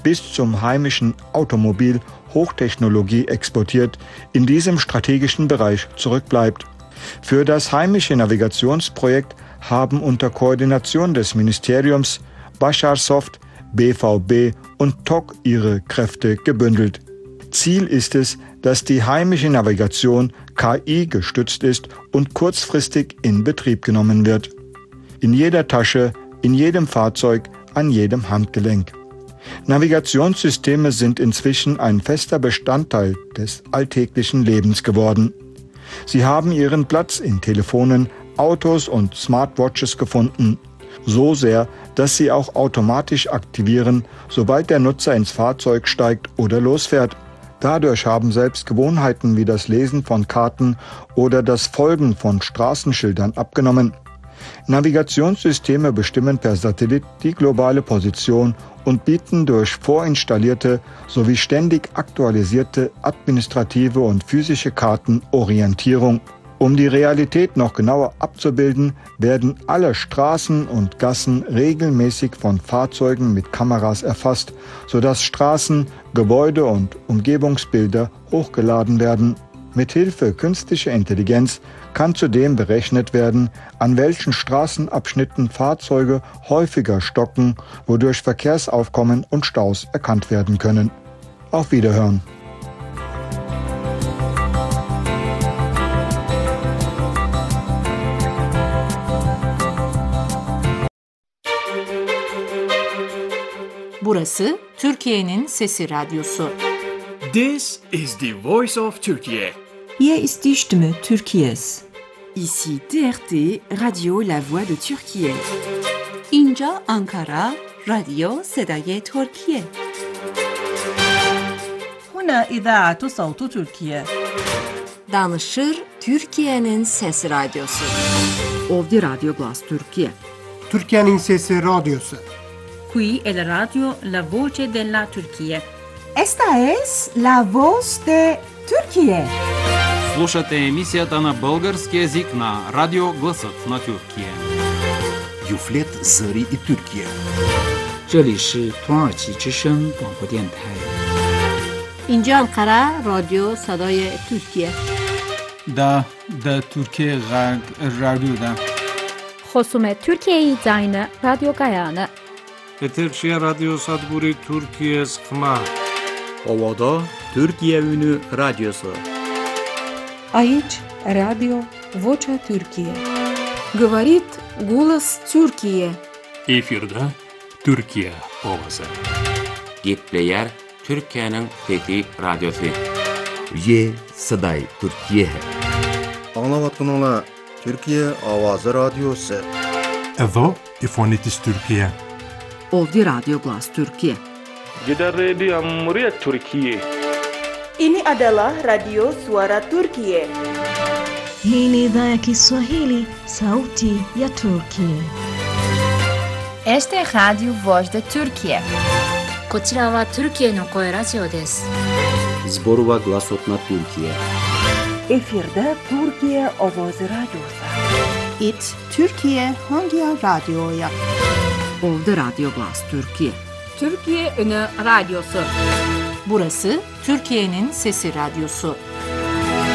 bis zum heimischen Automobil Hochtechnologie exportiert, in diesem strategischen Bereich zurückbleibt. Für das heimische Navigationsprojekt haben unter Koordination des Ministeriums Basharsoft, BVB und TOC ihre Kräfte gebündelt. Ziel ist es, dass die heimische Navigation KI gestützt ist und kurzfristig in Betrieb genommen wird. In jeder Tasche, in jedem Fahrzeug, an jedem Handgelenk. Navigationssysteme sind inzwischen ein fester Bestandteil des alltäglichen Lebens geworden. Sie haben ihren Platz in Telefonen, Autos und Smartwatches gefunden. So sehr, dass sie auch automatisch aktivieren, sobald der Nutzer ins Fahrzeug steigt oder losfährt. Dadurch haben selbst Gewohnheiten wie das Lesen von Karten oder das Folgen von Straßenschildern abgenommen. Navigationssysteme bestimmen per Satellit die globale Position und bieten durch vorinstallierte sowie ständig aktualisierte administrative und physische Karten Orientierung. Um die Realität noch genauer abzubilden, werden alle Straßen und Gassen regelmäßig von Fahrzeugen mit Kameras erfasst, sodass Straßen, Gebäude und Umgebungsbilder hochgeladen werden. Mithilfe künstlicher Intelligenz kann zudem berechnet werden, an welchen Straßenabschnitten Fahrzeuge häufiger stocken, wodurch Verkehrsaufkommen und Staus erkannt werden können. Auf Wiederhören. Burası Türkiye'nin Sesi Radyosu. This is the voice of Turkey. Hier ist die Stimme Türkiye's. Ici TRT, Radio La Voix de Türkiye. اینجا Ankara, رادیو صدای ترکیه. هنا إذاعة صوت تركيا. Danışır Türkiye'nin Sesi Radyosu. Ovdi Radio Glas Türkiye. Türkiye'nin Sesi Radyosu. Qui è la radio La Voce della Turchia. Esta es la voz de Türkiye. Слушате емисията на български език на Радио Гласът на Тюркия. Юфлет Зари и Türkiye. 这里是土耳其之声广播电台。 اینجا Ankara, رادیو صدای ترکیه. دا ترکیه رادیو خصوم ترکیه زاین رادیو گایانه. Eterşehir Radyo Sadburi Türkiye Sıkma. Ovada Türkiye Ünü Radyosu. Aici Radio Vocea Türkiye. Говорит голос Türkiye. Efirde Türkiye Ovası. Gepleyer Türkiye'nin Fethi Radyosu. Ye Saday Türkiye. Anlavatınla Türkiye Avazı Radyosu. Edo İfonitis Türkiye. Ovdi Radio Glas Türkiye. Gidan Rediyon Muryat Türkiye. Ini adalah Radio Suara Turkiye. Hii ni idhaa ya Kiswahili, Sauti ya Turkiye. Este Radio Voz de Turkiye. こちらはトルキエの声ラジオです。 Zborova Glasot na Türkiye. Efirde Türkiye Ovoz Radyosu. It Türkiye Hangi Radyo'ya? Ovdi Radio Glas Türkiye. Türkiye Ünü Radyosu. Burası Türkiye'nin Sesi Radyosu.